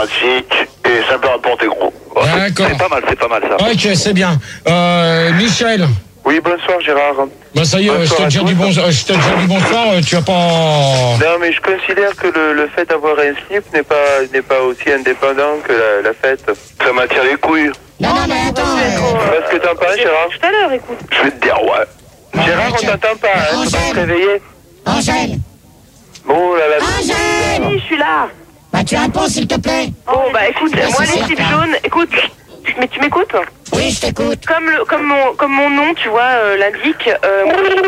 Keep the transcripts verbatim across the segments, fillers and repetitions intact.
pratique et ça peut rapporter gros. Oh, D'accord. C'est pas mal, c'est pas mal ça. Ok, c'est bien. Euh, Michel. Oui, bonsoir Gérard. Bah ça y est, je t'ai déjà dit bon, je t'ai déjà dit bonsoir, tu vas pas... Non, mais je considère que le, le fait d'avoir un slip n'est pas, n'est pas aussi indépendant que la, la fête. Ça m'attire les couilles. Non, non, mais attends. Qu'est-ce que t'en penses, Gérard? Tout à l'heure, écoute. Je vais te dire, ouais. Gérard, on t'entend pas, hein, tu vas te réveiller. Angèle. Oh là là. Angèle. Oui, je suis là. Bah, tu réponds, s'il te plaît. Bon, bah écoute, moi les slips jaunes, écoute, mais tu m'écoutes? Oui, je t'écoute. Comme, le, comme, mon, comme mon nom, tu vois, euh, l'indique. Euh...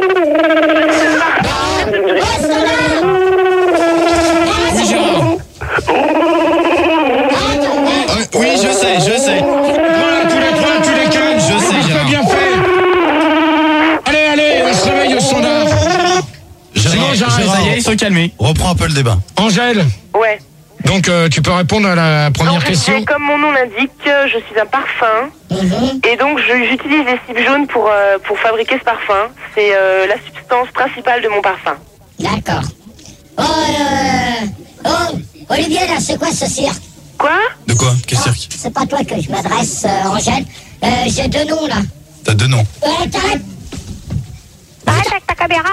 Oui, Gérard. Euh, oui, je sais, je sais. Voilà, tous les trois, tu les calmes. Je sais, C'est Gérard. bien fait. Allez, allez, on se réveille au standard. Gérard, Gérard, Gérard, ça y est, ils sont calmés. Reprends un peu le débat. Angèle, Ouais. donc euh, tu peux répondre à la première Donc, je question. disais, comme mon nom l'indique, je suis un parfum. Et donc, je- j'utilise les slips jaunes pour, euh, pour fabriquer ce parfum. C'est euh, la substance principale de mon parfum. D'accord. Oh, euh... Oh, Olivier, là, c'est quoi ce cirque? Quoi? De quoi? Quel cirque? C'est pas toi que je m'adresse, euh, Angèle. Euh, j'ai deux noms, là. T'as deux noms. Ouais, t'arrêtes. Arrête avec ta caméra.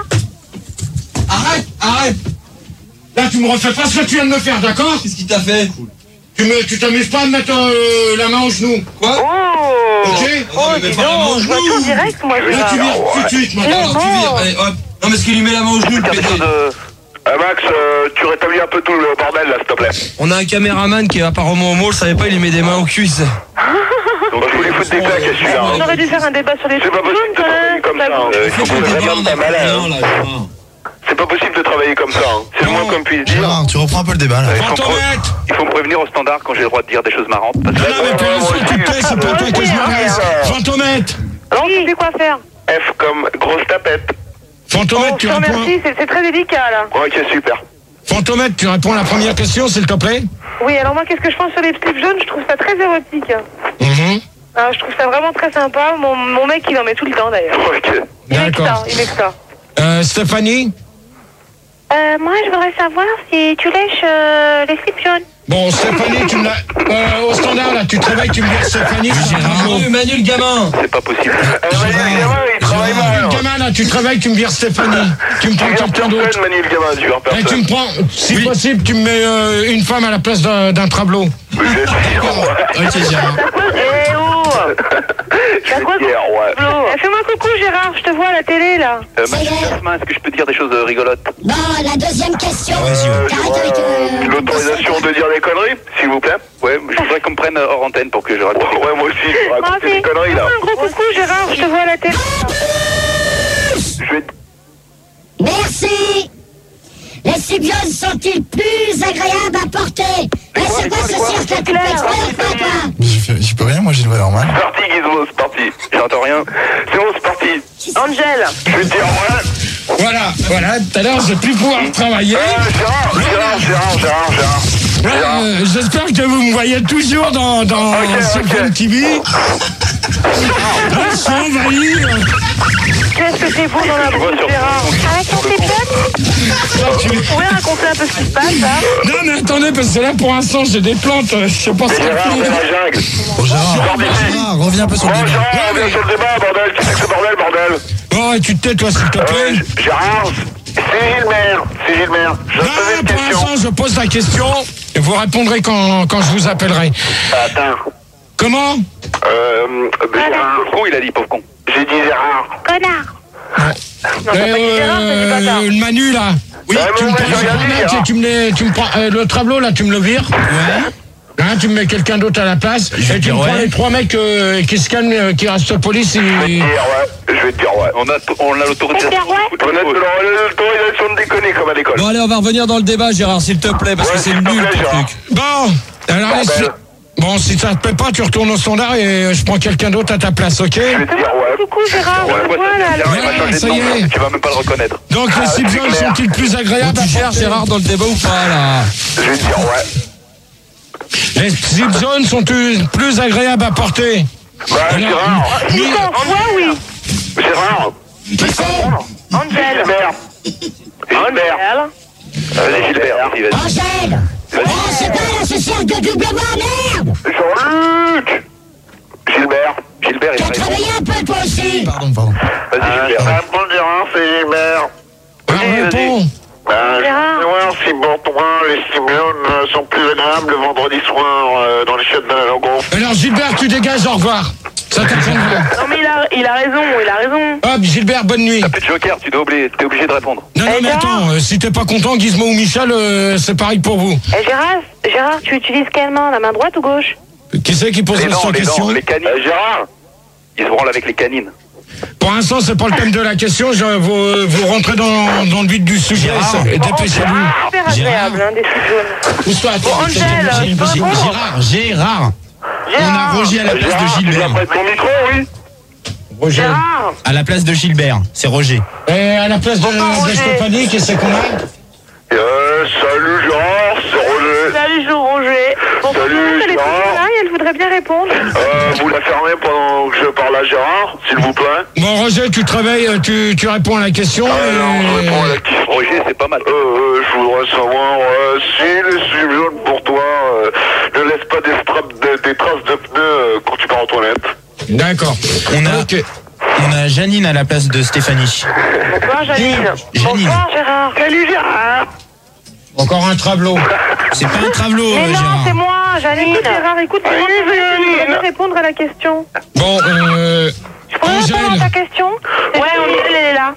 Arrête, arrête. Là, tu me refais pas ce que tu viens de me faire, d'accord? Qu'est-ce qu'il t'a fait? Tu me, tu t'amuses pas à me mettre euh, la main au genou. Quoi? Oh! Ok? Oh, dis donc, je vois tout direct, moi, Là, tu Gérard. vires tout de suite, C'est maintenant. bon. Tu vires, allez, hop. Non, mais est-ce qu'il lui met la main au genou, le Quelque pédé? chose de... Euh, Max, euh, tu rétablis un peu tout le bordel là, s'il te plaît. On a un caméraman qui est apparemment homo, je savais pas, il lui met des mains aux cuisses. Donc, je voulais foutre des claques à celui-là. On aurait dû faire un débat sur les C'est slips pas possible jaunes, de travailler comme ça. hein. Euh, Il faut que vraiment ta malade. hein. C'est pas possible de travailler comme ça. hein. C'est le moins qu'on puisse dire. Gérard, tu reprends un peu le débat, là. Il faut, me pré- Fantomètre. Il faut me prévenir au standard quand j'ai le droit de dire des choses marrantes. Parce que Non, non, mais pour l'instant, tu te tais, c'est pas toi que je m'adresse. Fantomètre. Alors, tu sais quoi faire? F comme grosse tapette. Fantomètre, Oh, tu je te réponds. remercie, c'est c'est très délicat, là. Ok, super. Fantomètre, tu réponds à la première question, s'il te plaît. Oui, alors moi, qu'est-ce que je pense sur les slips jaunes? Je trouve ça très érotique. Mhm. Ah, je trouve ça vraiment très sympa. Mon, mon mec, il en met tout le temps, d'ailleurs. Ok. Il met que ça, D'accord. il met que ça. Euh, Stéphanie. Euh, moi, je voudrais savoir si tu lèches euh, les slips jaunes. Bon, Stéphanie, tu me l'as. Euh, au standard, là, tu te réveilles, tu me dis Stéphanie. c'est un tableau. Manu, Manu le gamin. c'est pas possible. Euh, Manu le gamin, il travaille Manu, mal. le gamin, là, tu te réveilles, tu me vires Stéphanie. Tu me prends Tu quelqu'un gardes d'autre. personne, Manu le gamin, tu gardes Et tu personne. me prends, si possible, tu me mets euh, une femme à la place d'un d'un tableau. Je vais te dire, ouais. Ok, Gérard. Eh oh! Je vais te dire, ouais. Eh, fais-moi coucou, Gérard, je te vois à la télé, là. Euh, Ça y est. Jasmin, est-ce que je peux dire des choses euh, rigolotes? Bon, la deuxième question. Euh, T'arrêtes avec... euh, euh, L'autorisation de dire des conneries, s'il vous plaît. Ouais, je voudrais qu'on me prenne euh, hors antenne pour que je raconte. Ouais, moi aussi, je vais Ah, raconter des conneries là. un gros coucou, Gérard, je te vois à la télé. Je vais te... Merci. Les slips jaunes sont-ils plus agréables à porter? Eh, c'est quoi ce cirque là? Tu peux exprès ou pas, toi? J'y fais- J'y peux rien, moi j'ai une voix normale. C'est parti, Gizmo, c'est parti. J'entends rien. C'est bon, c'est parti. Angèle. Je vais te dire, ouais. Voilà, voilà, tout à l'heure, j'ai plus pouvoir travailler. Euh, Gérard, Gérard, Gérard, Gérard, Gérard. Gérard. Euh, J'espère que vous me voyez toujours dans, dans Ok, sur ok. Fun T V. Là, je suis envahi. Qu'est-ce que c'est beau dans la bouche, Gérard. Avec ton slip jaune? Vous pouvez raconter un peu ce qui se passe, là? Non, mais attendez, parce que là, pour l'instant, j'ai des plantes. euh, Je sais pas ce C'est qu'il y Gérard, c'est a. la jungle. Bon, Gérard, Gérard, reviens un peu sur le Bon, débat. Gérard, viens sur le débat, bordel. Qu'est-ce que c'est bordel, bordel? Bon, et tu te tais, toi, s'il te Euh, plaît. Gérard, c'est Gilbert. C'est Gilbert. Je vais te poser Non, une pour question. l'instant, je pose la question et vous répondrez quand, quand je vous appellerai. Attends. Comment? Euh, Gérard. Pauvre con, il a dit, pauvre con. J'ai dit Gérard. Connard. Ouais. Non, t'as pas dit Gérard, t'as dit bâtard. Euh, le Manu, là. Oui, Ah, tu mais me moi, prends j'ai le rien dit, mec hein. et tu me, les- tu me prends euh, le tableau, là, tu me le vires. Ouais. Hein, tu me mets quelqu'un d'autre à la place. Je vais Et tu dire me prends ouais. les trois mecs euh, qui se calment, euh, qui restent police. Je vais te Et... dire, ouais. Je vais te dire, ouais. On a, on a l'autorisation. Faire ouais. On a l'autorisation de déconner comme à l'école. Bon, allez, on va revenir dans le débat, Gérard, s'il te plaît, parce Ouais, que c'est s'il te nul plaît, ton Gérard. truc. Bon, alors Bordel. laisse- Bon, si ça te plaît pas, tu retournes au standard et euh, je prends quelqu'un d'autre à ta place, ok? Je vais te dire, Fais-moi ouais. coucou, Gérard, je te Ouais, vois, ça, là. c'est bien, là. il va changer de ça y nom, est. tu vas même pas le reconnaître. Donc les Ah, slips c'est jaunes clair. sont-ils plus agréables Tu à cherches porter? Gérard dans le débat ou pas, là? Je vais te dire, ouais. Les slips jaunes sont-ils plus agréables à porter? Bah, Gérard. Si t'en vois, oui. Gérard. Qui c'est? Angèle. Gilbert. Gilbert. Angèle. Vas-y, Gilbert, vas-y, vas-y. Angèle. Oh, c'est quoi là ce cirque de double-moi, merde! Jean-Luc! Gilbert. Gilbert, il Tu a as raison. travaillé un peu, toi aussi! Pardon, pardon. Vas-y, Gilbert. Bon, Gérard, c'est Gilbert. Ah, réponds. Ben, je veux savoir si pour toi, les Simeone sont plus agréables le vendredi soir euh, dans les chiottes de la Logo. Alors Gilbert, tu dégages, au revoir. Ça t'apprendra. Non mais il a, il a raison, il a raison. Hop, Gilbert, bonne nuit. T'as plus de joker, tu dois obligé, t'es obligé de répondre. Non, non, Eh, mais Gérard. attends, euh, si t'es pas content, Gizmo ou Michel, euh, c'est pareil pour vous. Eh, Gérard, Gérard, tu utilises quelle main, la main droite ou gauche? Qui c'est qui pose Les la dents, les question dents, les canines. Euh, Gérard. Ils se branlent avec les canines. Pour l'instant, c'est pas le thème de la question. Je, vous, vous rentrez dans, dans le vif du sujet. Gérard. et Dépêchez-vous. Super agréable, hein, des sous jaunes. Pousse-toi, attends. Bon, Angèle, tu peux répondre? Gérard, Gérard. On a Gérard, Roger à la place Gérard, de tu Gilbert. viens près de ton micro, oui? Roger. Gérard, À la place de Gilbert, c'est Roger. Et à la place de, Bonsoir, de Roger. Stéphanie, qui c'est qu'on a? Euh, salut Gérard, c'est Roger. salut Jo- Roger. Bon, Salut, elle est Gérard. toujours là et elle voudrait bien répondre. Euh, vous la fermez pendant que je parle à Gérard, s'il vous plaît. Bon, Roger, tu te réveilles, tu, tu réponds à la question. Alors, je et- réponds à la question. Roger, c'est pas mal. Euh, euh, je voudrais savoir euh, si les Simeone pour toi euh, ne laissent pas des, straps de- des traces de pneus euh, quand tu pars aux toilettes. D'accord. On a, Ok. on a Janine à la place de Stéphanie. Bonsoir Janine. Janine. Bonsoir Gérard. Salut Gérard. Encore un travelot. C'est pas un travelot, Mais euh, non, c'est Gérard. moi, Janine. Écoute Gérard, écoute, c'est moi qui voulais bien répondre à la question. Bon, euh. Tu peux répondre à ta Angèle. question? Ouais, Angèle, elle est là.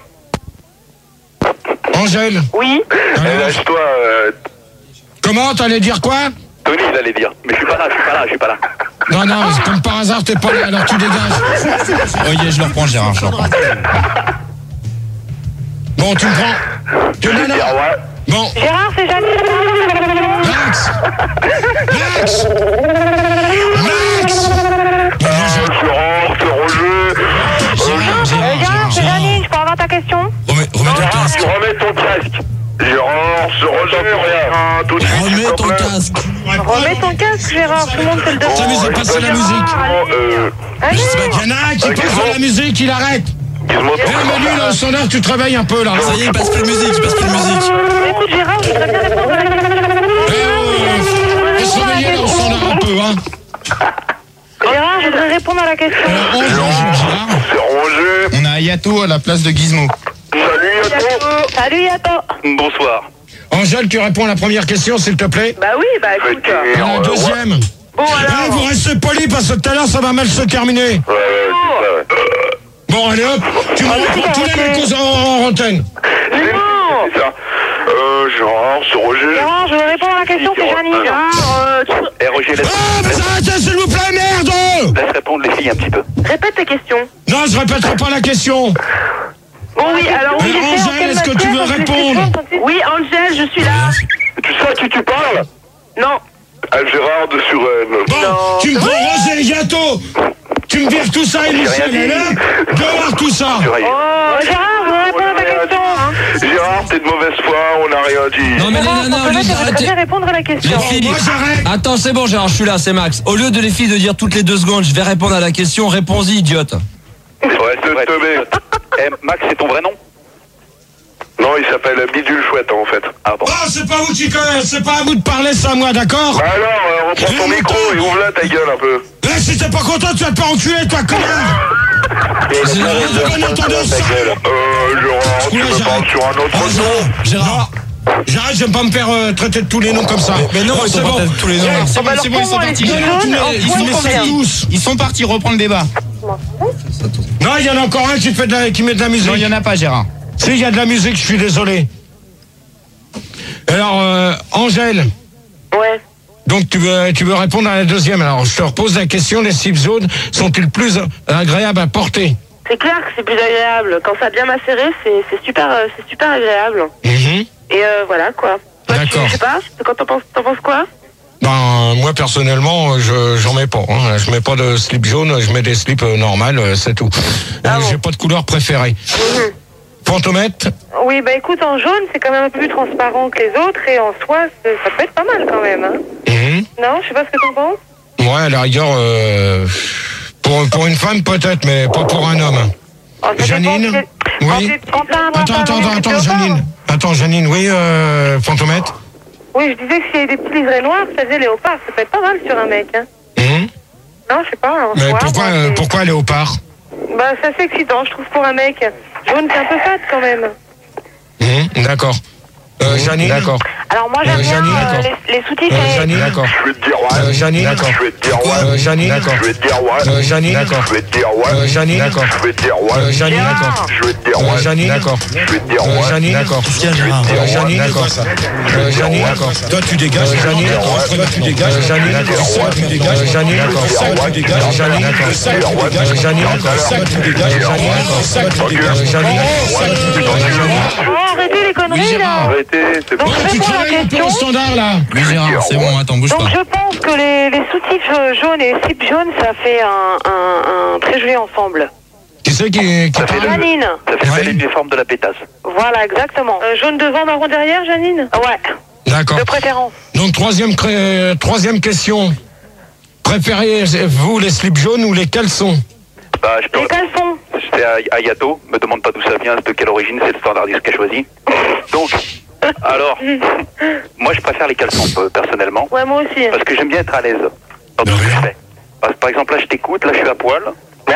Angèle. Oui. Eh, Alors, lâche-toi, euh, comment t'allais dire quoi? Tony, il allait dire. Mais je suis pas là, je suis pas là, je suis pas là. Non, non, c'est comme par hasard, t'es pas là, alors tu dégages. Ok, je le reprends, Gérard, je le reprends. Bon, tu me prends. Tu non, non. dire ouais. Bon, Gérard, c'est Janine. Max. Max. Max. Bon, Angèle. Gérard, c'est Roger. Gérard, Gérard, Euh, Gérard, Gérard, c'est Gérard. Janine, je peux avoir ta question? Remets, remets ton casque. Remets ton casque. Gérard, c'est Roger. Rien, tout de suite, s'il Remets te ton plaît. casque. Remets ton casque, Gérard, tout le monde te le demande. T'as vu, c'est passé la musique. Euh, Allez. Il y en a un qui passe à la musique, il arrête. Gizmo, Eh, mais lui, là, au standard, tu te réveilles un peu, là. Ça y est, il passe plus de musique, il passe plus de musique. Écoute Gérard, je voudrais bien répondre à la question. Eh, euh, faut se réveiller, là, au standard un peu, hein. Gérard, je voudrais répondre à la question. Alors, Angèle, Gérard. c'est Roger. On a Yato à la place de Gizmo. Salut à toi. Salut Yato. Bonsoir. Angèle, tu réponds à la première question, s'il te plaît. Bah oui, bah écoute. Petit, Et la euh, deuxième. Bon Eh, alors. vous restez poli parce que tout à l'heure, ça va mal se terminer. Ouais, ouais, c'est ça, ouais. Bon, allez hop, tu me reprends tous les mecs en, en antenne. Mais non. C'est ça. Euh, Gérard, c'est Roger. Gérard, je veux répondre à la question, c'est Janine. Gérard, euh, tu... Eh, Roger, laisse, Ah, mais arrêtez, s'il vous plaît, merde. laisse répondre les filles un petit peu. répète tes questions. Non, je répéterai pas la question. Bon oui, alors oui, Mais j'étais en Angèle, quelle est-ce que tu matière, veux parce répondre? c'est- Oui, Angèle, je suis là. Tu sais à qui tu parles? Non. À Gérard de Suresnes. Bon, tu me prends Roger Yato. Tu me vires tout ça et Michel, rien et là, dit. dehors tout ça. Tu railles. Oh, Gérard, je veux répondre à ta question. Hein. Gérard, t'es de mauvaise foi, on n'a rien dit. Non, mais les Gérard, nanas, pour au lieu connaître, je voudrais d'arrêter. bien répondre à la question. Les filles, Moi, j'arrête. Attends, c'est bon, Gérard, je suis là, c'est Max. Au lieu de les filles de dire toutes les deux secondes, je vais répondre à la question, réponds-y, idiote. Ouais, c'est De vrai. teubé. Eh, Max, c'est ton vrai nom? Non, il s'appelle Bidule Chouette, en fait. Ah bon. Oh, c'est pas vous qui connaissez, c'est pas à vous de parler ça, moi, d'accord? Bah alors, euh, reprends ton micro et ouvre-la ta gueule un peu. Eh, si t'es pas content, tu vas te faire enculer, toi, connard. C'est Bon entendeur, ça. Euh, Gérard, tu Oula, me j'arrête. parles sur un autre Oh, nom? Gérard, Gérard. J'arrête, j'aime pas me faire euh, traiter de tous les noms comme ça. Mais non, Bon, ils sont c'est pas bon. tous les noms. Eh, C'est bon, bah c'est bon, ils sont alors, partis. prends-moi les Gérard. deux jaunes, en Ils point sont combien tous. Ils sont partis, reprends le débat. Non, il y en a encore un qui, fait de la, qui met de la musique. Non, il y en a pas, Gérard. Si, il y a de la musique, je suis désolé. Alors, euh, Angèle, Ouais. donc tu veux, tu veux répondre à la deuxième. Alors, je te repose la question, les slip jaunes sont-ils plus agréables à porter? C'est clair que c'est plus agréable. Quand ça a bien macéré, c'est c'est super, euh, c'est super agréable. Mhm. Et euh, voilà quoi. Toi, tu- D'accord. Je sais pas. Quand t'en penses, t'en penses quoi? Ben, moi, personnellement, je j'en mets pas. Hein. Je mets pas de slip jaune, je mets des slips euh, normales, euh, c'est tout. Ah Euh, bon. J'ai pas de couleur préférée. Mhm. Fantomètre? Oui, bah écoute, en jaune, c'est quand même un peu plus transparent que les autres, et en soi, c'est- ça peut être pas mal quand même. Hein. Mhm. Non, je sais pas ce que t'en penses. Ouais, à la rigueur, euh, pour, pour une femme peut-être, mais pas pour un homme. Oh, ça Janine? dépend, c'est- Oui. Quand t'es- quand t'as un Attends, attends, pantalon, attends, tu attends, peux pas. Janine. Attends, Janine, oui, euh, Fantomètre? Oui, je disais que s'il y avait des petits liserés noirs, ça faisait léopard. Ça peut être pas mal sur un mec. Hein. Hum. Non, je sais pas. Hein, Mais voir, pourquoi, moi, euh, c'est- pourquoi léopard? Bah, c'est assez excitant, je trouve, pour un mec. Jaune, c'est un peu fade quand même. Hum, D'accord. Euh, Janine. D'accord. Alors, moi, j'aime Euh, bien Janine, euh, d'accord. les, les sous-titres. Euh, et- Janine. D'accord. Je vais te dire ouais. Euh, Janine. D'accord. Je vais te dire ouais. Euh, Janine. D'accord. Je vais te dire ouais. Euh, Janine. D'accord. Je vais te dire ouais. Euh, Janine. D'accord. Je vais te dire Euh, ouais. Janine. D'accord. Je vais te dire Euh, ouais. Janine. D'accord. Je vais te dire Euh, ouais. Janine. D'accord. Qu'est-ce qu'il y a, Gérard Euh, Janine. D'accord. Euh, Janine. D'accord. Toi, tu dégages. Euh, Janine. Toi, tu dégages. Euh, Janine. Le sac, tu dégages. Euh, Janine. D'accord. Le sac, tu dégages. Euh, Janine. D'accord. Le sac, tu dégages. Euh, Janine. D'accord. Le sac, tu dégages. Euh, Janine. D'accord. Le sac, tu dégages. Euh, Janine. Le sac, tu dégages. Oh, arrêtez les conneries, là. Arrêtez, c'est bon. Donc, Ouais, tu réponds à la travailles un peu au question. standard, là. Oui, Gérard, c'est bon, attends, bouge Donc, pas. je pense que les, les sous-titres euh, jaunes et les slips jaunes, ça fait un, un, un très joli ensemble. Qui c'est qui, qui Ça fait parle? Janine. Ça fait Ouais. bel uniforme de la pétasse. Voilà, exactement. Euh, jaune devant, marron derrière, Janine. Ouais, D'accord. de préférence. Donc, troisième, cré- euh, troisième question. Préférez-vous les slips jaunes ou les caleçons? Bah, je peux Les caleçons. C'était à, à Yato, me demande pas d'où ça vient, de quelle origine, c'est le standardiste qui a choisi. Donc, alors, moi je préfère les caleçons, euh, personnellement, Ouais, moi aussi. parce que j'aime bien être à l'aise dans tout ce que je fais. Parce, par exemple, là je t'écoute, là je suis à poil,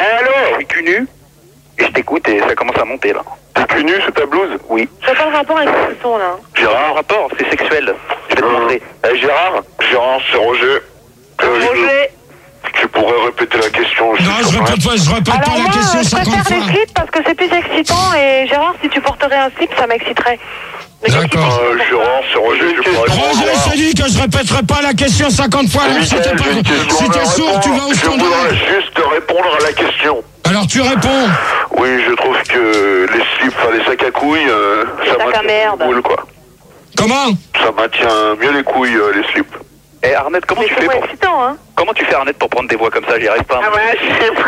je suis cul nu, et je t'écoute et ça commence à monter là. T'es cul nu sous ta blouse? Oui. Je vois pas le rapport avec ce son, là. Gérard, un rapport, c'est sexuel. Je vais te demander. Eh Gérard? Gérard, c'est Roger. Euh, je- Roger. Tu pourrais répéter la question? Non, je répète pas, je répète Alors pas la moi, question euh, je cinquante préfère les fois. slips parce que c'est plus excitant et Gérard, si tu porterais un slip, ça m'exciterait. Mais qu'est-ce qu'il D'accord. pense Euh, pour Gérard, c'est Roger, je pourrais Roger, répondre. je t'ai dit que je répéterai pas la question cinquante fois. Alors, si t'es Michael, j'ai une pas, question si à t'es sourd, répondre. tu vas au Je standard. voudrais juste répondre à la question. Alors, tu réponds. Oui, je trouve que les slips, enfin les sacs à couilles, euh, ça sacs à maintient merde. les boules, quoi. Comment? Ça maintient mieux les couilles, euh, les slips. Eh Arnett, comment Mais tu c'est fais moins pour... excitant, hein. Comment tu fais Arnett pour prendre des voix comme ça? J'y arrive pas. Ah ouais, je sais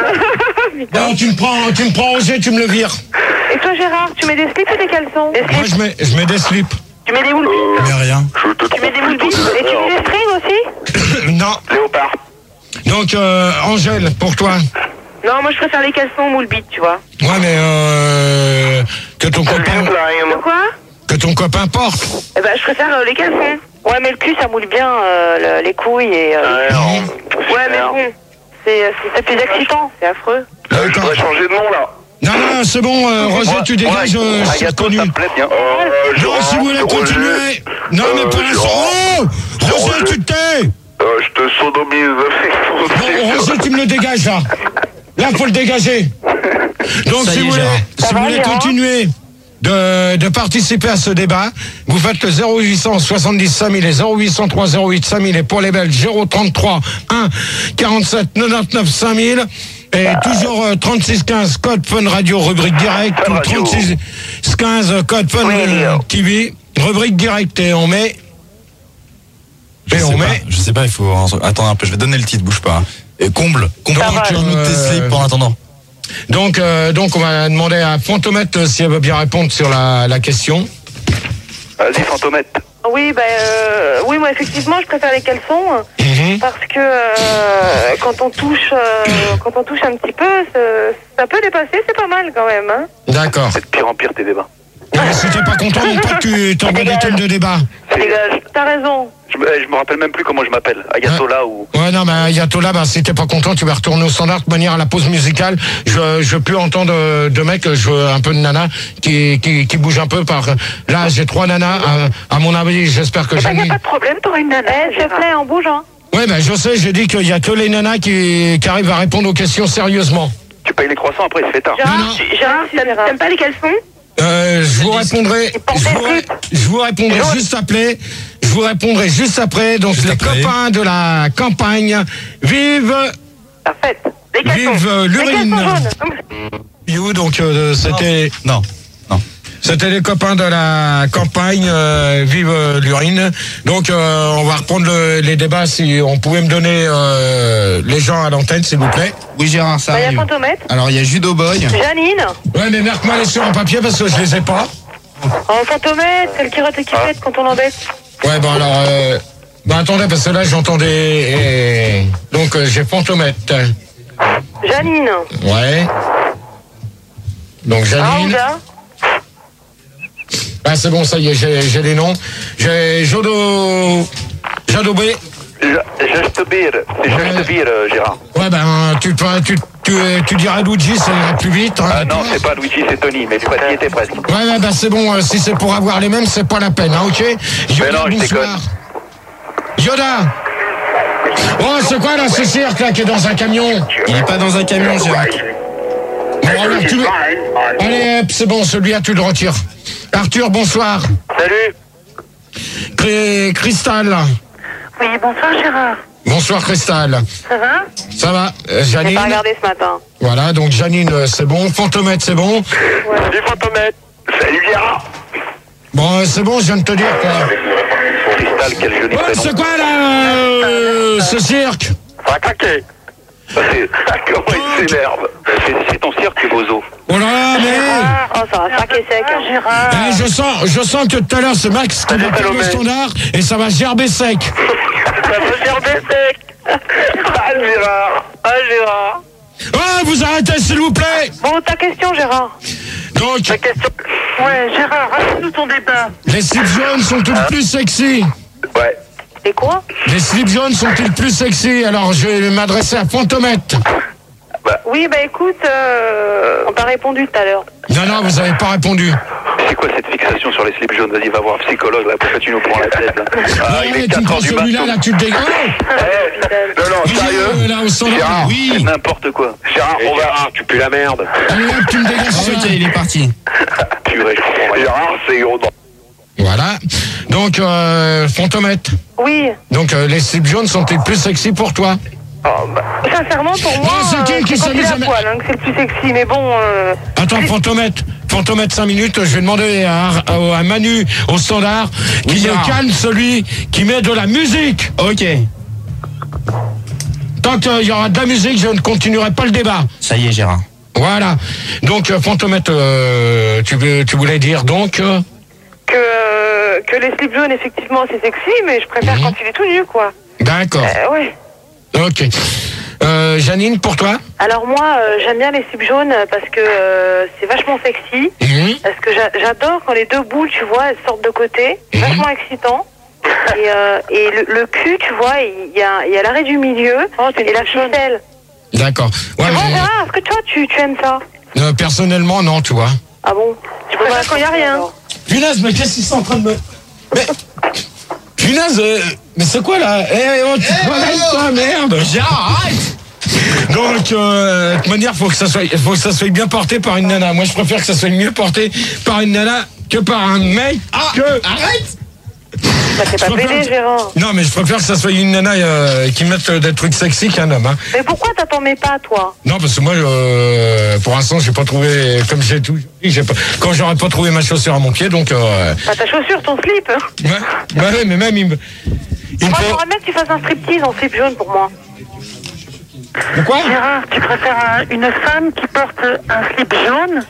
pas. Non, tu me prends, tu me prends Roger, tu me le vires. Et toi, Gérard, tu mets des slips ou des caleçons? Des Moi, slips. je mets, je mets des slips. Tu mets des woolbies. Mais rien. Je te Tu mets des trouve woolbies. plutôt Et tu mets des strings aussi? Non. Léopard. Donc, euh, Angèle, pour toi. Non, moi, je préfère les caleçons woolbies, tu vois. Ouais, mais euh, que ton copain, De quoi? que ton copain porte. Eh ben, je préfère euh, les caleçons. Ouais, mais le cul, ça moule bien euh, le- les couilles et... euh, Ouais, non. Ouais, mais bon, c'est c'est plus excitant, c'est affreux. Euh, je voudrais changer de nom, là. Non, non, c'est bon, euh, Roger, Moi- tu dégages, moi, euh, à je suis Yato, reconnu. ça me plaît bien. Euh, Non, Gérard, si vous voulez Roger. continuer. Non, mais Euh, pour l'instant. Gérard. Oh Roger, Roger. tu te tais. Euh, je te sodomise. Non, Roger, tu me le dégages, là. Là, faut le dégager. Donc, Ça y si est, vous voulez, Gérard. si Ça vous va, voulez Gérard continuer de, de participer à ce débat, vous faites le zéro huit cent soixante-dix cinq mille et zéro huit cent trois zéro huit cinq mille et pour les Belges zéro trente-trois un quarante-sept quatre-vingt-dix-neuf cinq mille. Et toujours euh, trente-six quinze code Fun Radio rubrique direct Fun ou Radio. trente-six quinze code Fun euh, T V rubrique direct et on met Je et sais on pas, met je sais pas, il faut attendre un peu. Je vais donner le titre, bouge pas. Et comble, comble Ça va. nous tes Euh, slips en attendant. donc euh, donc on va demander à Fantomette euh, si elle veut bien répondre sur la, la question. Vas-y, Fantomette. Oui, ben, euh, oui, moi, effectivement, je préfère les caleçons. Mhm. Parce que euh, quand on touche, euh, quand on touche un petit peu, ça, ça peut dépasser, c'est pas mal quand même. Hein. D'accord. C'est de pire en pire tes débats. Non, mais si t'es pas content, mon pote, tu t'envoies des thèmes de débat. C'est- T'as raison. Je me, je me rappelle même plus comment je m'appelle. Ayatollah ou... Ouais, non, mais Ayatollah, bah, si t'es pas content, tu vas retourner au standard. De manière à la pause musicale, je, je veux plus entendre euh, de mecs, je veux un peu de nanas qui, qui, qui bougent un peu par. Là, j'ai trois nanas, à, à mon avis, j'espère que Eh ben, y a j'ai. pas de problème, t'auras une nana. Eh, s'il te plaît, en bougeant. Ouais, ben, je sais, j'ai dit qu'il y a que les nanas qui, qui arrivent à répondre aux questions sérieusement. Tu payes les croissants, après il se fait tard. Gérard, Non, non. tu- Gérard, t'aimes t'aimes pas les caleçons? Euh, je vous répondrai, Il porte je des vous, slips. je vous répondrai juste après, je vous répondrai juste après, donc Juste les après. copains de la campagne, vive, Parfait. Les caleçons. vive euh, Les l'urine. caleçons jaunes. You, donc euh, c'était, Non, non. c'était les copains de la campagne, euh, vive euh, l'urine. Donc euh, on va reprendre le- les débats si on pouvait me donner euh, les gens à l'antenne, s'il vous plaît. Oui, Gérard, ça Bah, y a arrive. Fantomette. Alors, il y a Judo Boy. Janine. Ouais, mais marque-moi les sur un papier parce que je les ai pas. Oh, Fantomette, celle qui rate et qui pète quand on l'embête. Ouais, bon alors, euh, bah attendez parce que là j'entendais, et- donc euh, j'ai Fantomette. Janine. Ouais. Donc Janine. Aouda. Ah, c'est bon, ça y est, j'ai, j'ai les noms. J'ai Jodo... Jodo B. Jastebir, c'est Jastebir, Gérard. Ouais, ben, tu, tu, tu, tu diras Luigi, ça ira plus vite. Hein, ah non, c'est pas Luigi, c'est Tony, mais tu y étais presque. Ouais, ouais, ben c'est bon, euh, si c'est pour avoir les mêmes, c'est pas la peine, hein, ok? Yoda, mais non, je bonsoir. déconne. Yoda! Oh, c'est quoi là, ce cirque là qui est dans un camion? Il est pas dans un camion, Gérard. Bon, alors, tu... Allez, hop, c'est bon, celui-là, tu le retires. Arthur, bonsoir. Salut. Cré... Cristal. Oui, bonsoir Gérard. Bonsoir Cristal. Ça va? Ça va, euh, Janine. J'ai pas regardé ce matin. Voilà, donc Janine, euh, c'est bon. Fantomètre, c'est bon. Ouais. Salut Fantomètre. Salut Gérard. Bon, euh, c'est bon, je viens de te dire quoi. Cristal, quel joli Oh, prénom. c'est quoi là, euh, ce cirque? Ça va craquer. Comment il s'énerve. C'est, c'est ton cirque, Bozo. Oh là, mais... Oh, ça va craquer sec. Hein. Gérard. Eh, je sens, je sens que tout à l'heure, c'est Max qui Salut, va faire le Salomé. standard et ça va gerber sec. Ça va gerber sec. Ah Gérard. Ah Gérard. Oh, vous arrêtez, s'il vous plaît. Bon, ta question Gérard. Donc, La question. Ouais, Gérard, raconte-nous ton débat. les slips jaunes sont-ils plus sexy? Ouais. C'est quoi? Les slips jaunes sont-ils plus sexy? Alors, je vais m'adresser à Fantomètre. Oui, bah écoute, euh, on t'a répondu tout à l'heure. Non, non, vous avez pas répondu. C'est quoi cette fixation sur les slips jaunes? Vas-y, va voir un psychologue, là, pourquoi tu nous prends la tête, là? Ah, il Ouais, est tu me quatre prends heures du celui-là, matin. là, tu te dégages. Eh, non, non, sérieux. Euh, là, au standard. Gérard. Oui. N'importe quoi. Gérard, on va. Tu pues la merde. Allez, hop, tu me dégages Ah, ça. ok, il est parti. Purée, je comprends rien. Gérard, c'est gros. Voilà. Donc, euh, Fantomètre. Oui, Donc, euh, les slips jaunes sont-ils plus sexy pour toi? Oh, bah. sincèrement, pour moi, Non, c'est qui euh, qui c'est quand s'amuse il est à à mettre- poil, hein, que c'est le plus sexy. Mais bon, euh, Attends, Fantomètre. Fantomètre, cinq minutes. Je vais demander à, à, à Manu, au standard, qui Oui, me Gérard. calme celui qui met de la musique. Ok, Tant qu'il y aura de la musique, je ne continuerai pas le débat. ça y est, Gérard. Voilà. Donc, euh, Fantomètre, euh, tu, veux- tu voulais dire donc euh, que, euh, que les slips jaunes, effectivement, c'est sexy, mais je préfère Mhm. quand il est tout nu, quoi. D'accord. Euh, ouais. Ok. Euh, Janine, pour toi? Alors moi, euh, j'aime bien les slips jaunes parce que euh, c'est vachement sexy. Mhm. Parce que j'a- j'adore quand les deux boules, tu vois, elles sortent de côté. C'est Mhm. vachement excitant. Et, euh, et le, le cul, tu vois, il y a, il y a l'arrêt du milieu et la ficelle. D'accord. Ouais, Tu vois, mais, Gérard, est-ce que toi, tu, tu aimes ça? euh, personnellement, non, tu vois. Ah bon? Tu peux pas quand il n'y a rien. Punaise, mais qu'est-ce qu'ils sont en train de me... Mais... Punaise, euh, mais c'est quoi là? Eh, oh, tu travailles toi, merde! Gérard, arrête! Donc, euh, de toute manière, faut que ça soit, faut que ça soit bien porté par une nana. Moi, je préfère que ça soit mieux porté par une nana que par un mec. Ah, que... arrête! Bah, c'est pas Je préfère- pédé, Gérard. Non, mais je préfère que ça soit une nana euh, qui mette euh, des trucs sexy qu'un homme. Hein. Mais pourquoi t'as t'en mets pas, toi? Non, parce que moi, euh, pour l'instant, j'ai pas trouvé, comme j'ai tout dit, j'ai pas, quand j'aurais pas trouvé ma chaussure à mon pied, donc. Euh, Bah, ta chaussure, ton slip. Hein. ouais, bah ouais, mais même il me. Il me Moi, faut... j'aimerais bien que tu fasses un striptease en slip jaune pour moi. Pourquoi? Gérard, tu préfères un- une femme qui porte un slip jaune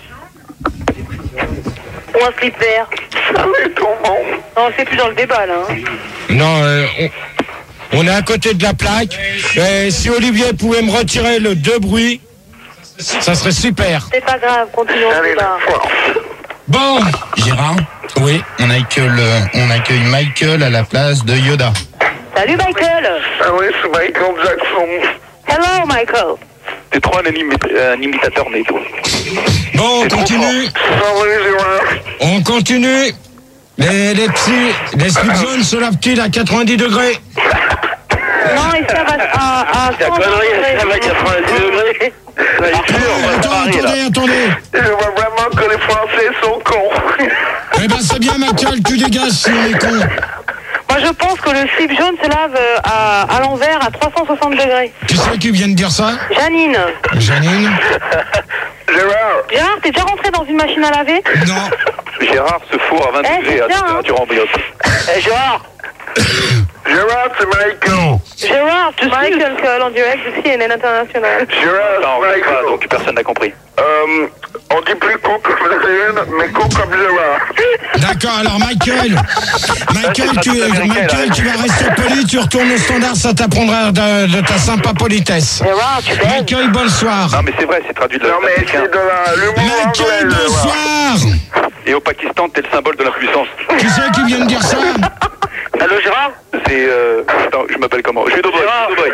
Ou un slip vert. Non, c'est plus dans le débat, là. Hein. Non, euh, on, on est à côté de la plaque. Et si Olivier pouvait me retirer le deux bruits, ça serait super. C'est pas grave, continuons le débat. Bon, Gérard, oui. on accueille, on accueille Michael à la place de Yoda. Salut, Michael. Ah oui, c'est Michael Jackson. Hello, Michael. T'es trop un, animi- un imitateur, mais toi. Bon, on continue. Salut, Gérard. On continue. Les, les petits, les slips jaunes se lavent-ils à quatre-vingt-dix degrés? Non, il se lave à, à, à La cent connerie, elle se lave à degrés. quatre-vingt-dix degrés. Attends, attendez, attendez. Je vois vraiment que les Français sont cons. Eh ben, c'est bien, Michael, tu dégages si on est con. Moi, je pense que le slip jaune se lave euh, à, à l'envers à trois cent soixante degrés. Qui c'est qui vient de dire ça? Janine. Janine? Gérard. Gérard, t'es déjà rentré dans une machine à laver? Non. Gérard se fourre à vingt Eh, degrés c'est à bien, température ambiante. Eh, Gérard. Gérard, c'est Michael. Gérard, tu Michael Cole en direct de C N N International. Gérard, Non, on c'est sait pas, Michael. donc personne n'a compris. Euh, on dit plus con comme la réelle, mais con comme Gérard. D'accord, alors Michael, Michael, tu, Michael, tu vas rester poli, tu retournes au standard, ça t'apprendra de, de ta sympa politesse. Gérard, tu baises? Michael, bonsoir. Non, mais c'est vrai, c'est traduit de Non, mais l'américain. c'est de la- l'humour Michael, anglais, Gérard. bonsoir. Et au Pakistan, t'es le symbole de l'impuissance. Qui c'est qui vient de dire ça? Allô, Gérard? C'est... Euh... Attends, je m'appelle comment? Judo Boy. Gérard. Judo Boy.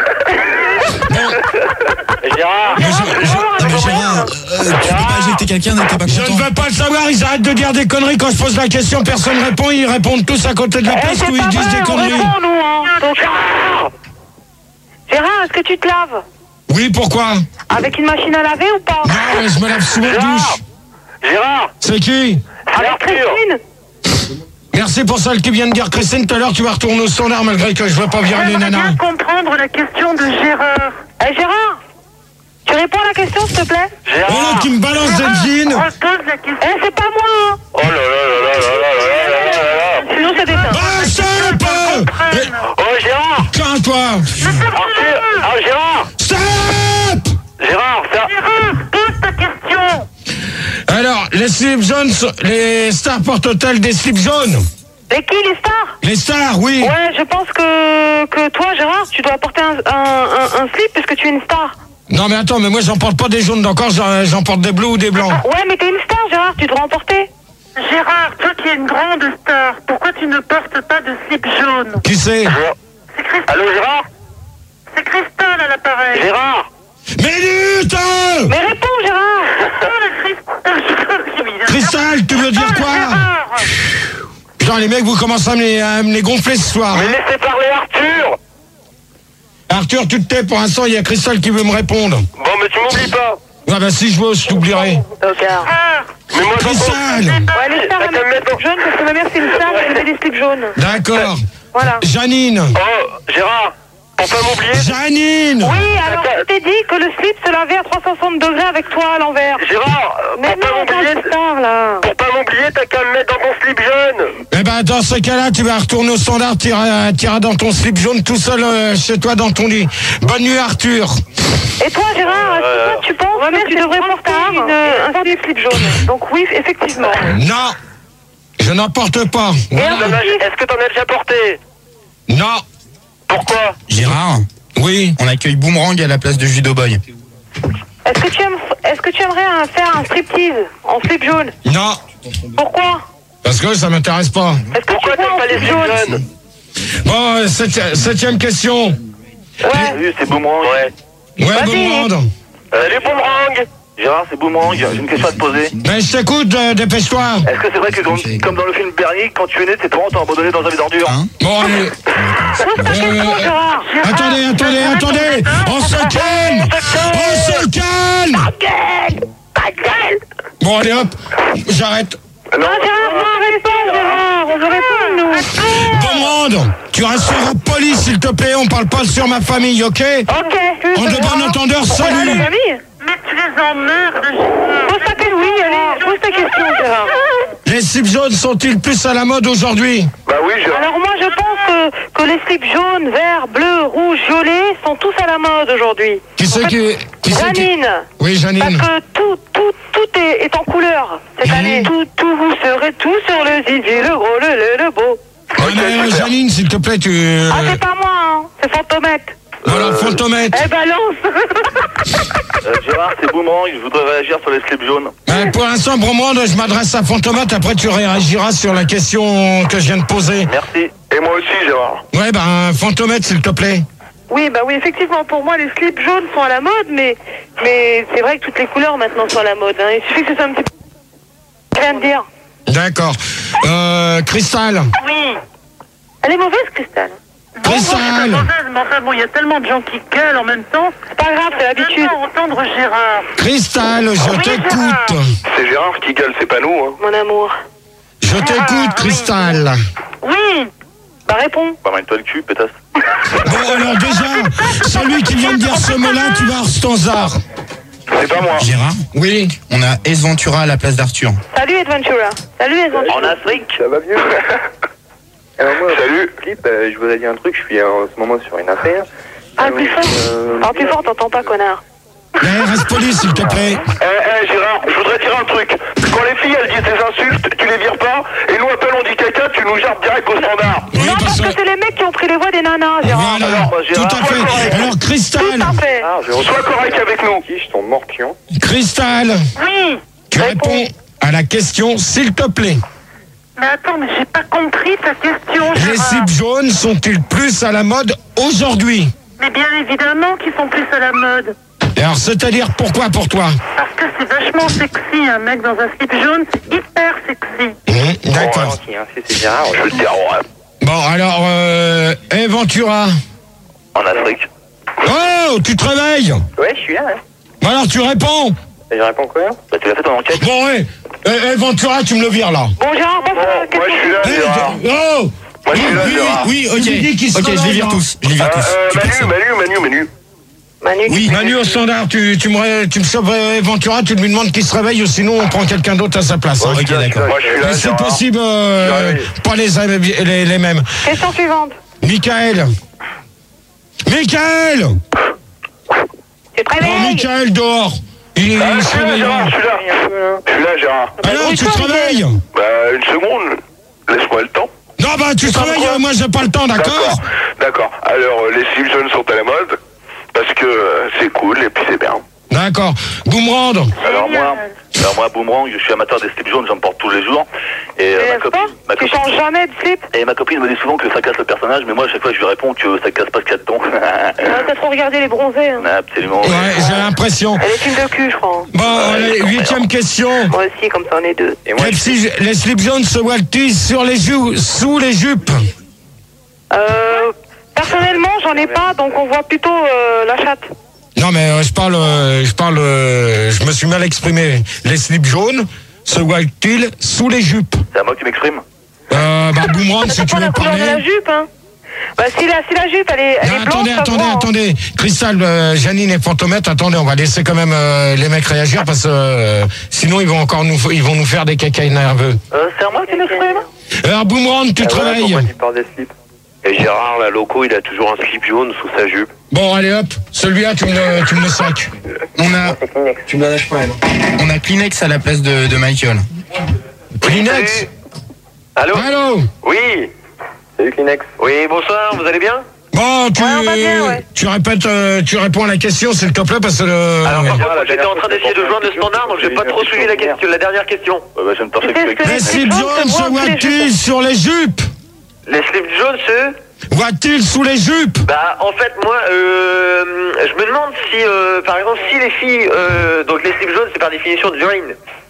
Gérard? Mais je- je- non, mais Gérard, euh, tu peux pas injecter quelqu'un dès que t'es pas Je ne content. veux pas le savoir, ils arrêtent de dire des conneries quand je pose la question, personne répond, ils répondent tous à côté de la Eh, place c'est où pas ils disent vrai, des on conneries. répond, nous, hein. Donc, Gérard, est-ce que tu te laves? Oui, pourquoi? Avec une machine à laver ou pas? Non, je me lave sous la douche. Gérard? C'est qui? Avec Arthur. Christine? Merci pour celle qui vient de dire Christine, tout à l'heure tu vas retourner au standard malgré que je veux pas virer les J'aimerais nanas. bien comprendre la question de Gérard. Eh, Gérard, tu réponds à la question, s'il te plaît? Et l'autre qui me balance des jeans. On pose la question. Eh, c'est pas moi, hein. Oh là là là là là là là là là là. Sinon, ça déteint. Ah, stop! Eh, Oh, Gérard! Tiens, toi! Arthur! Ah, Gérard! Stop! Gérard, ça... Gérard, pose ta question. Alors, les slips jaunes, sont- les stars portent-elles des slips jaunes? Et qui, les stars? Les stars, oui. Ouais, je pense que, que toi, Gérard, tu dois porter un, un, un, un slip parce que tu es une star. Non mais attends, mais moi j'en porte pas des jaunes d'encore, j'en j'en porte des bleus ou des blancs. Ouais, mais t'es une star, Gérard, tu dois en porter. Gérard, toi qui es une grande star, pourquoi tu ne portes pas de slip jaune? Qui c'est? C'est Christelle. Allô, Gérard? C'est Christelle à l'appareil. Gérard? Minute! Mais réponds, Gérard. Cristal, tu veux dire quoi? Gérard. Putain, les mecs, vous commencez à me les, à me les gonfler ce soir. Mais hein. laissez parler Arthur! Arthur, tu te tais, pour l'instant, il y a Cristal qui veut me répondre. Bon, mais tu m'oublies pas. Ah bah si je veux, je t'oublierai. Tocard. Mais moi, j'entends... Cristal! Ouais, les stars, T'as elles qu'à me mettent mettre- des slips jaunes parce que ma mère, c'est une star, elle met des slips jaunes. D'accord. Voilà. Janine! Oh, Gérard, pour pas m'oublier... Janine! Oui, alors je t'ai dit que le slip se lavait à trois cent soixante degrés avec toi à l'envers. Gérard, euh, Mais pour pas non, m'oublier... t'es une star, là. Pour pas m'oublier, t'as qu'à me mettre dans ton slip jaune. Eh ben dans ce cas-là, tu vas retourner au standard, tu iras, tu iras dans ton slip jaune tout seul euh, chez toi dans ton lit. Bonne nuit Arthur. Et toi, Gérard, est-ce que toi, tu penses que tu devrais porter une, un slip slip jaune? Donc oui, effectivement. Non, je n'en porte pas. Et un T'en as- slip, Est-ce que t'en as déjà porté? Non. Pourquoi? Gérard, Oui. on accueille Boomerang à la place de Judo Boy. est-ce que tu aimes, est-ce que tu aimerais hein, faire un striptease en slip jaune? Non. Pourquoi? Parce que ça m'intéresse pas. Est-ce que Pourquoi tu vois t'aimes en pas les slip slips jaune? jaunes? Bon, euh, septi- septième question. Ouais. Oui, c'est Boomerang. Ouais. Ouais, Vas-y. Boomerang. Salut Boomerang. Gérard, c'est Boomerang. J'ai une question à te poser. Ben je t'écoute, euh, dépêche-toi. Est-ce que c'est vrai que comme, comme dans le film Bernie, quand tu es né, tes parents t'ont abandonné dans un vide d'ordures? Hein? Bon, allez. Pose ta question, Euh, Gérard. Attendez, attendez, attendez. On se calme. On se calme. Bon, allez hop. J'arrête. Non, Non, Gérard, non, arrête pas, Gérard. On veut répondre, nous. Boomerang, tu resteras poli s'il te plaît, on parle pas sur ma famille, ok? Ok. En de bon entendeur, Pourquoi salut. la famille? Mais tu les emmerdes, Gérard. Pose ta question, oui, allez. Pose ta question, Gérard. Les slips jaunes sont-ils plus à la mode aujourd'hui? Bah oui, Gérard. Alors moi je pense que, que les slips jaunes, verts, bleus, rouges, violets sont tous à la mode aujourd'hui. Qui c'est qui... qui c'est qui... Janine, Oui, parce Janine. que tout, tout, tout est, est en couleur cette Mhm. année. Tout, tout, vous serez tout sur le zizi, le gros, le, le, le beau. Ouais, mais, euh, Janine, s'il te plaît, tu... euh, Ah c'est pas moi, hein, c'est Fantomette. Voilà, Fantomètre. Eh balance. Euh, Gérard, c'est Boomerang. Je voudrais réagir sur les slips jaunes. Euh, pour l'instant, Boomerang, je m'adresse à Fantomètre, après tu réagiras sur la question que je viens de poser. Merci. Et moi aussi, Gérard. Ouais, ben, Fantomètre, s'il te plaît. Oui, bah oui, effectivement, pour moi, les slips jaunes sont à la mode, mais, mais c'est vrai que toutes les couleurs maintenant sont à la mode. Hein. Il suffit que ce soit un petit peu... Rien de dire. D'accord. Euh, Cristal. Oui. Elle est mauvaise, Cristal. Cristal. Mais enfin, bon, il y a tellement de gens qui gueulent en même temps. C'est pas grave, c'est l'habitude. entendre Gérard. Cristal, je Oui, t'écoute. C'est Gérard qui gueule, c'est pas nous. Hein. Mon amour. Je t'écoute, Cristal. Oui. Bah réponds. Pas mal toi le cul, pétasse. Bon, alors déjà, celui qui vient de dire ce mot-là, tu vas au standard. C'est pas moi. Gérard, Oui. on a Ace Ventura à la place d'Arthur. Salut Adventura. Salut Adventura. En Afrique. Ça va mieux. Alors moi, salut. Philippe, euh, je voudrais dire un truc. Je suis en ce moment sur une affaire. Parle plus fort. Euh, Parle plus fort, t'entends pas, connard. Eh, reste poli, s'il te plaît. Eh, eh, Gérard, je voudrais dire un truc. Quand les filles, elles disent des insultes, tu les vires pas. Et nous, appelle, on dit quelqu'un, tu nous jappes direct au standard. Oui, non, parce que c'est les mecs qui ont pris les voix des nanas, Gérard. Voilà, Alors, Gérard, tout à fait. Alors, Cristal, Tout à fait. Sois correct avec nous. Qui, je ton morpion. Cristal, Oui. tu réponds, à la question, s'il te plaît. Mais attends, mais j'ai pas compris ta question, Les Gérard. slips jaunes sont-ils plus à la mode aujourd'hui? Mais bien évidemment qu'ils sont plus à la mode. Et alors, c'est-à-dire pourquoi pour toi? Parce que c'est vachement sexy, un mec dans un slip jaune, c'est hyper sexy. Mmh, d'accord. Oh, hein, c'est Gérard. Je le terroir Bon, alors, euh, eh, Ventura. en Afrique. Oh, tu te réveilles? Ouais, je suis là, ouais. Bon, alors, tu réponds. Et je réponds quoi? Bah, tu l'as fait ton enquête? Bon, ouais. Eh, eh, Ventura, tu me le vires, là. Bon, Gérard, passe à la Bon, moi, je suis là, Eh, Gérard. oh. Moi, je suis là, Oui, Gérard. oui, ok. Ok, je les vire tous. Je les vire Euh, tous. euh, Tu Manu, passes. Manu, Manu, Manu. Manu, Oui, Manu au standard, tu, tu me, ré- tu me sauves euh, Ventura, tu lui demandes qu'il se réveille ou sinon on prend quelqu'un d'autre à sa place. hein. Ok, d'accord. Moi, je suis là, Mais c'est Gérard. possible, euh, Ouais. pas les, les, les mêmes. Question suivante. Michael. Michael. Tu te Bon, réveilles? Michael dehors. Il, il Ah, je se suis là, réveille. Gérard, je suis là. Je suis là, Gérard. Alors, tu te réveilles? Bah, une seconde. Laisse-moi le temps. Non, bah, tu te réveilles, euh, moi j'ai pas le temps, d'accord? D'accord. D'accord. Alors, euh, les slips jaunes sont à la mode parce que euh, c'est cool et puis c'est bien. D'accord. Boomerang. Alors moi, alors moi, Boomerang, je suis amateur des slips jaunes, j'en porte tous les jours. Et euh, ma N'est-ce copine, pas? ma Tu copine, changes jamais de slip? et ma copine me dit souvent que ça casse le personnage, mais moi à chaque fois je lui réponds que ça casse pas ce qu'il y a dedans. Ah, t'as trop regardé les bronzés. Hein. Absolument. Ouais, j'ai l'impression. Elle est fine de cul, je crois. Bon, allez, huitième question. Moi aussi, comme ça, on est deux. Et moi, Les, je petits- les slips jaunes se voient-ils sur les joues, sous les jupes? Euh, personnellement, j'en ai pas, donc on voit plutôt euh, la chatte. Non, mais euh, je parle, euh, je parle, euh, je me suis mal exprimé. Les slips jaunes se voient-ils sous les jupes? C'est à moi que tu m'exprimes. Euh, bah, Boomerang, Ça si tu dépend de veux la couleur de la parler. jupe, hein. Bah, si la, si la jupe, elle est, elle Non, est blanche, attendez, ça attendez, voit, hein. attendez. Cristal, euh, Janine et Fantomètre, attendez, on va laisser quand même euh, les mecs réagir parce que euh, sinon ils vont encore nous, ils vont nous faire des cacailles nerveux. Euh, c'est à moi que tu m'exprimes. Alors, Boomerang, tu te réveilles? pourquoi tu parles des slips? Et Gérard, là, loco, il a toujours un slip jaune sous sa jupe. Bon, allez hop, celui-là, tu me le, tu me le sacs. On a, Tu me la lâches pas, elle. on a Kleenex à la place de, de Michael. Kleenex. Allô? Allô. Oui. Salut Kleenex. Oui, bonsoir, vous allez bien? Bon, tu, Ouais, on va bien, ouais. tu répètes, euh, tu réponds à la question, s'il te plaît, parce que le. Alors, par Ouais. contre, j'étais en train d'essayer de joindre le standard, donc j'ai pas trop suivi la question, la dernière question. Ouais, bah, je me torche Tu sais ce avec que Les les slips slips jaunes jaunes se se voient sous les voient-ils jupes? sur les jupes? Les slips jaunes, ceux? Voient-ils sous les jupes? Bah, en fait, moi, euh, je me demande si, euh, par exemple, si les filles, euh, donc les slips jaunes, c'est par définition de urine.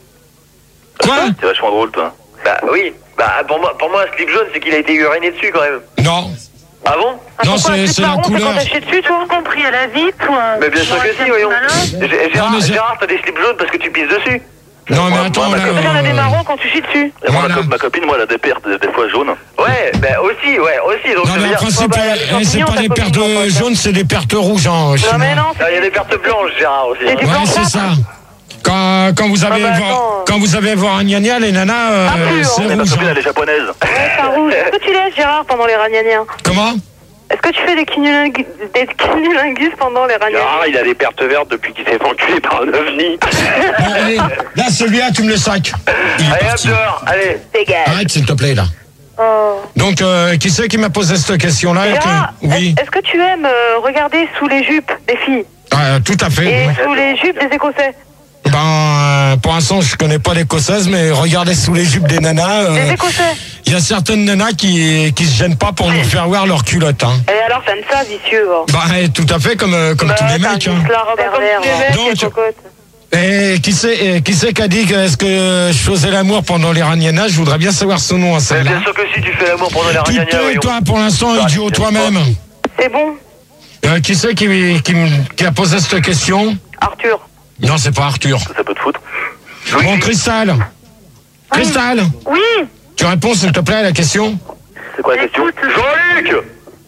Quoi? C'est vachement drôle, toi. Bah oui. Bah, pour moi, pour moi, un slip jaune, c'est qu'il a été uriné dessus, quand même. Non. Ah bon? Ah, Non, pourquoi c'est- un slip c'est la marron, couleur. quand t'as chié dessus, toi? compris à la vie, toi. Mais bien sûr que si, voyons. G- Gérard, Non, mais j'ai- Gérard, t'as des slips jaunes parce que tu pisses dessus. Non, mais Moi, attends, moi, là. ma Il y en a des euh, marrons quand tu chies dessus. Et moi, Voilà. ma, co- ma copine, moi, elle a des pertes, des, des fois jaunes. Ouais, bah aussi, ouais, aussi. Donc, Non, ça veut mais en dire... principe, bah, euh, les eh, c'est champignons, pas t'as des pas pertes mis dans ça. jaunes, c'est des pertes rouges, hein, chez Non, mais moi. non, Ah, il y a des pertes blanches, Gérard, aussi. C'est du Ouais, blanc c'est ça. Quand, quand vous avez Ah bah, voir, attends. quand vous avez voir un gnagna, les nanas, euh, Ah, plus, c'est hein. Mais ma rouge. copine, hein. elle est japonaise. Ouais, c'est un rouge. Est-ce que tu laisses, Gérard, pendant les ragnagnas? Comment? Est-ce que tu fais des cunnilingus, des cunnilingus pendant les ragnagnas? Gérard, il a des pertes vertes depuis qu'il s'est fait enculer par un ovni. Bon, allez, là, celui-là, tu me le sacs. Il est Allez, hop, parti. dehors, allez. Dégage. Arrête, s'il te plaît, là. Oh. Donc, euh, qui c'est qui m'a posé cette question-là? Gérard, Que- Oui, est- est-ce que tu aimes euh, regarder sous les jupes des filles Ah, tout à fait. et oui. sous les jupes des Écossais? Ben, euh, pour l'instant, je connais pas l'écossaise, mais regardez sous les jupes des nanas. Des euh, Écossais. Il y a certaines nanas qui qui se gênent pas pour nous faire voir leurs culottes. Hein. Et alors, t'aimes ça, vicieux, oh. Bah, eh, tout à fait, comme euh, comme Bah, tous les t'as un mecs. Hein. vicelard, bah, comme tous les mecs, Donc- les cocottes. Et qui c'est et qui c'est qui a dit que est-ce que je faisais l'amour pendant les ragnagnas? Je voudrais bien savoir son nom à Mais celle-là. bien sûr que si tu fais l'amour pendant les Tu ragnagnas, te tais, voyons. toi, pour l'instant, Bah, idiot, tu sais toi-même. C'est bon, Euh, qui c'est qui, qui, me- qui a posé cette question? Arthur. Non, c'est pas Arthur. Ça peut te foutre. Bon, Cristal. Cristal, Oui, tu réponds, s'il te plaît, à la question? C'est quoi la question? écoute, Jean-Luc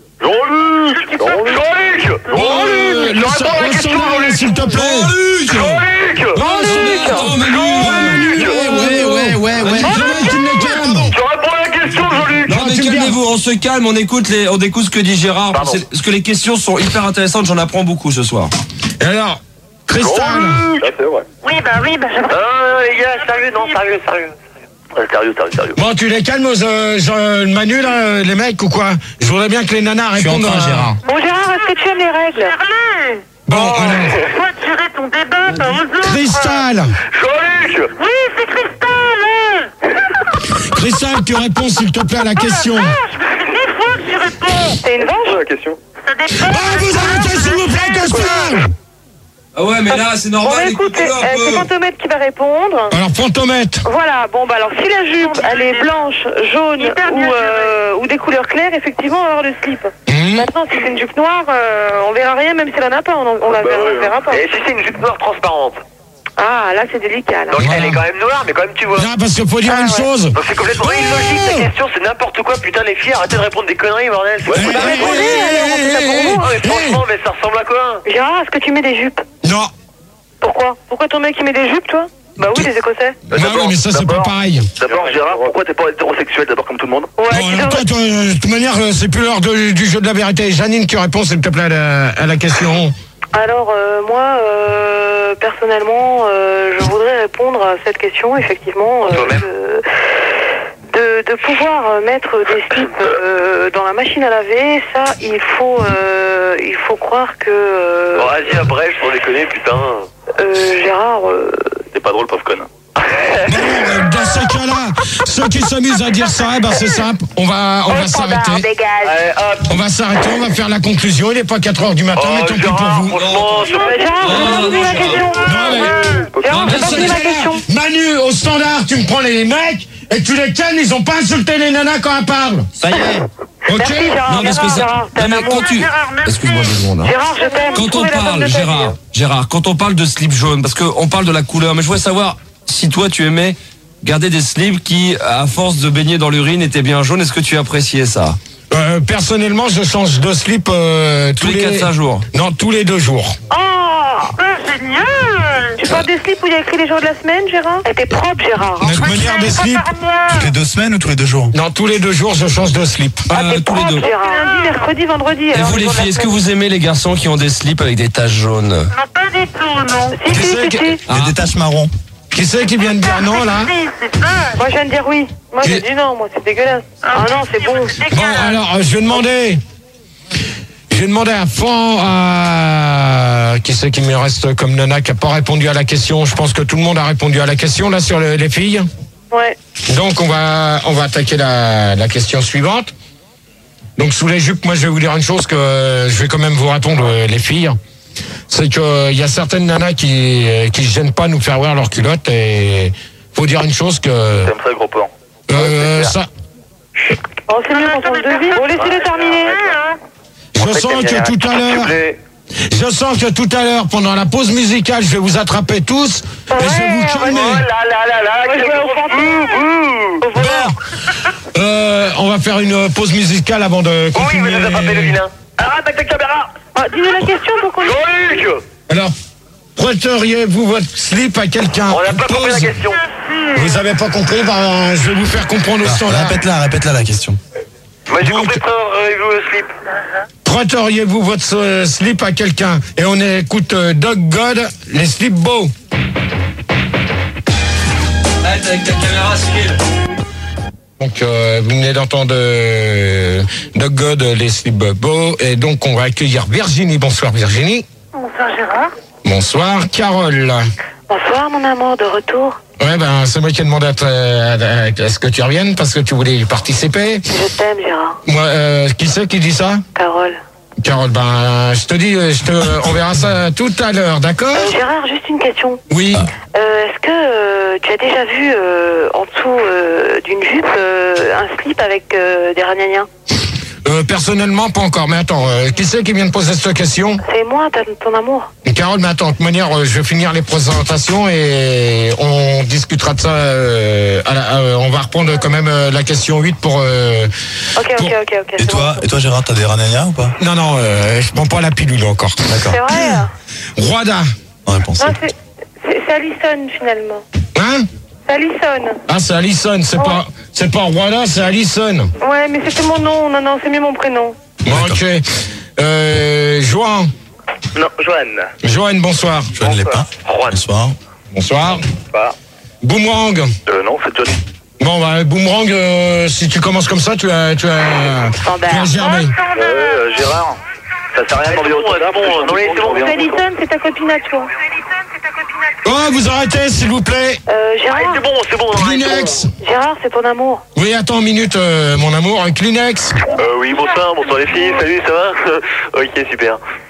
Jean-Luc Jean-Luc Euh, Jean-Luc le Tu réponds son- à la le question, sonore, Jean-Luc s'il te plaît. Jean-Luc Oh, Jean-Luc attends, Manu. Jean-Luc Ouais, ouais, ouais, ouais. Tu me les calmes. Tu réponds à la question, Jean-Luc Non mais tu me calmez-vous, on se calme, on écoute les, on écoute ce que dit Gérard, parce que- parce que les questions sont hyper intéressantes, j'en apprends beaucoup ce soir. Et alors, Cristal, Jean-Luc Ah, c'est vrai. oui, bah oui, bah je... Non, non, les gars, sérieux, non, sérieux, sérieux. Ah, sérieux, sérieux, sérieux. bon, tu les calmes, euh, Jean- Manu, là, euh, les mecs, ou quoi? Je voudrais bien que les nanas Je suis en répondent. train, à- Gérard. Bon, Gérard, est-ce que tu aimes les règles? Germain, Bon, alors, toi, tirer ton débat, t'as osé. Cristal, Jean-Luc Oui, c'est Cristal. C'est simple, tu réponds s'il te plaît à la question. Dix fois que tu réponds. C'est une vache? la question. Ça dépend. Ah, vous arrêtez s'il vous plaît que je parle. Ah ouais, mais là, c'est Bon, normal. bah, écoute, écoutez-le euh, un c'est peu. Fantomètre qui va répondre. Alors, Fantomètre. Voilà, bon, bah alors si la jupe, elle est blanche, jaune Hyper ou, bien euh, ou des couleurs claires, effectivement, on va avoir le slip. Mmh. Maintenant, si c'est une jupe noire, euh, on verra rien, même si elle en a pas, on, en- on la verra, on verra pas. Et si c'est une jupe noire transparente? Ah, là, c'est délicat, là. Donc Voilà. elle est quand même noire, mais quand même tu vois. Non, parce qu'il faut dire Ah, une ouais. chose. Donc c'est complètement illogique ta question, c'est n'importe quoi, putain les filles, arrêtez de répondre des conneries, bordel. Ouais, Eh, faut eh, arrêter. eh, eh, on fait ça pour eh, vous. Ah, mais eh, franchement, mais ça ressemble à quoi? Gérard, est-ce que tu mets des jupes? Non. Pourquoi? Pourquoi ton mec, il met des jupes, toi? Bah oui, les Écossais. Ouais, ouais, mais ça, c'est pas d'abord- pareil. D'abord Gérard, pourquoi t'es pas hétérosexuel d'abord comme tout le monde? Ouais, Bon, tu alors, devrais- toi, toi, euh, de toute manière, euh, c'est plus l'heure de- du jeu de la vérité. Janine, tu réponds, s'il te plaît, à la, à la question. Alors, euh, moi, euh, personnellement, euh, je voudrais répondre à cette question, effectivement. euh, Toi-même. de, de, de pouvoir euh, mettre des slips euh, dans la machine à laver, ça, il faut, euh, il faut croire que euh, Bon, vas-y, après, je pour déconner, putain. euh, Gérard... euh, C'est pas drôle, pauvre conne. Bon, euh, dans ce cas-là, ceux qui s'amusent à dire ça, eh ben, c'est simple. On va, on va s'arrêter. dégage. Allez, hop. On va s'arrêter, on va faire la conclusion. Il n'est pas quatre heures du matin, mais Oh, tant pis pour Gérard, vous. franchement, sur- Mais Gérard, j'ai pas fini ma question. Non, mais- Gérard, Non, j'ai pas mais fini ma c'est- question. Manu, au standard, tu me prends les mecs et tu les cannes, ils ont pas insulté les nanas quand elles parlent. Ça y est. Ok? Merci, Gérard. Non, parce que Gérard, ça. Gérard, t'es Non, un mais amour. quand tu. Gérard, merci. Excuse-moi deux secondes. hein. Gérard, je t'aime. Quand on Trouvez la femme parle, de ta vie. Gérard, Gérard, quand on parle de slip jaune, parce qu'on parle de la couleur, mais je voudrais savoir si toi tu aimais garder des slips qui, à force de baigner dans l'urine, étaient bien jaunes. Est-ce que tu appréciais ça? Euh, personnellement, je change de slip euh, tous, Tous les quatre cinq jours. Non, tous les deux jours. Oh, Ah, génial. tu parles des slips où il y a écrit les jours de la semaine, Gérard? Elle était propre, Gérard. De toute manière, des slips. Toutes les deux semaines ou tous les deux jours? Non, tous les deux jours, je change de slip. Ah, Euh, t'es tous les propre, deux. Gérard. Lundi, mercredi, vendredi. Et alors, vous les les jours de la filles, est-ce que semaine. vous aimez les garçons qui ont des slips avec des taches jaunes? Non, pas du tout, non. Si, si, Qui c'est si, qui- si. Il y a des taches marron. Qui c'est qui vient de dire non, là? Si, c'est ça. Moi, je viens de dire oui. Moi, j'ai Qui- dit non, moi, c'est dégueulasse. Ah non, c'est bon. Bon, alors, euh, je vais demander. Je vais demander à Fan, à... Qui c'est qui me reste comme nana qui n'a pas répondu à la question? Je pense que tout le monde a répondu à la question, là, sur le- les filles. Ouais. Donc, on va, on va attaquer la, la question suivante. Donc, sous les jupes, moi, je vais vous dire une chose que euh, je vais quand même vous répondre, euh, les filles. C'est que euh, il y a certaines nanas qui euh, qui se gênent pas à nous faire voir leurs culottes et faut dire une chose que T'aimes ça, le gros porc? euh, ça, Oh, c'est mieux quand on le devine. Bon, laissez-le terminer. je sens que tout à l'heure, je sens que tout à l'heure pendant la pause musicale, je vais vous attraper tous et je vais vous Ouais, calmer. Oh là là là là, Moi, je quel vais au gros fantôme. Au voleur. Euh, on va faire une pause musicale avant de Oui, continuer. vous avez frappé le vilain. Arrête avec ta caméra. Ah, dis-nous la question pour qu'on... Jean-Luc. Alors, prêteriez-vous votre slip à quelqu'un? On n'a pas compris la Pause. question. Vous avez pas compris? Ben, je vais vous faire comprendre au Alors, standard. Répète-la, répète-la la question. Moi j'ai Donc- compris ça, avez-vous le slip? Prêteriez-vous votre euh, slip à quelqu'un? Et on écoute euh, Doug God, les slips beaux. Arrête avec ta caméra, Cyril. Donc, euh, vous venez d'entendre euh, Doug God, les slips beaux. Et donc, on va accueillir Virginie. Bonsoir, Virginie. Bonsoir, Gérard. Bonsoir, Carole. Bonsoir, mon amour, de retour. Ouais, ben, c'est moi qui ai demandé à, te- à- à- à ce que tu reviennes parce que tu voulais y participer. Je t'aime, Gérard. Moi, euh, qui c'est qui dit ça? Carole. Carole, ben, je te dis, euh, je te, on verra ça tout à l'heure, d'accord? Euh, Gérard, juste une question. Oui. Euh, Est-ce que euh, tu as déjà vu euh, en dessous euh, d'une jupe euh, un slip avec euh, des ragnagnas? Euh, personnellement, pas encore. Mais attends, euh, qui c'est qui vient de poser cette question? C'est moi, ta- ton amour. Carole, mais attends, de toute manière, euh, je vais finir les présentations et on discutera de ça. Euh, à la- euh, on va reprendre quand même euh, la question huit pour... euh, Ok, pour- ok, ok, ok. Et c'est toi, bon. et toi Gérard, t'as des ranagnas ou pas? Non, non, euh, je prends pas la pilule encore. D'accord. C'est vrai? Rwanda. Bonne réponse. Non, c'est c'est- c'est Alison, finalement. Hein? C'est Alison. Ah, c'est Alison, c'est Oh. pas, c'est pas Rwanda, c'est Alison. Ouais, mais c'était mon nom. Non, non, c'est mieux mon prénom. Bon, ok. Euh, Joan. Non, Joanne. Joanne, bonsoir. Joanne Lépin. Juan. Bonsoir. Bonsoir. Pas. Boomerang. Euh, non, c'est Johnny. Bon, bah, Boomerang, euh, si tu commences comme ça, tu as, tu as, Standard. tu as germé. Euh, euh, Gérard. Ça sert à rien de demander autant. C'est Alison, c'est ta copine à toi. Oh, vous arrêtez, s'il vous plaît. Euh, Gérard. Ah, c'est bon, c'est bon. Kleenex. Gérard, c'est ton amour. Oui, attends une minute, euh, mon amour. Kleenex. Euh, oui, bonsoir, bonsoir les filles, salut, ça va? Ok, super.